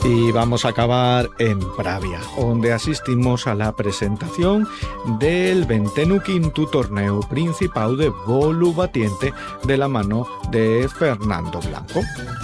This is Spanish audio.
Y vamos a acabar en Pravia, donde asistimos a la presentación del 25º torneo principal de bolu batiente de la mano de Fernando Blanco.